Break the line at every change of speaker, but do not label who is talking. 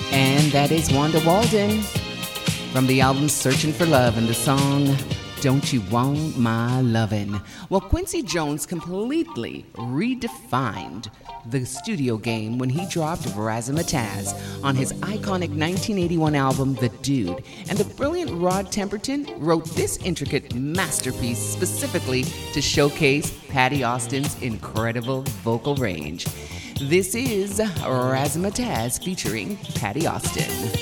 And that is Wanda Walden from the album Searching for Love and the song Don't You Want My Lovin'. Well, Quincy Jones completely redefined the studio game when he dropped Razzmatazz on his iconic 1981 album, The Dude. And the brilliant Rod Temperton wrote this intricate masterpiece specifically to showcase Patti Austin's incredible vocal range. This is Razzmatazz featuring Patti Austin.